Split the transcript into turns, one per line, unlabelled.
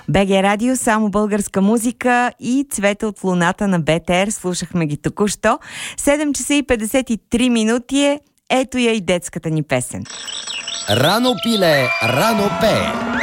БГ Радио, само българска музика и Цвета от луната на БТР. Слушахме ги току-що. 7 часа и 53 минути е. Ето я и детската ни песен.
Рано пиле, рано пее.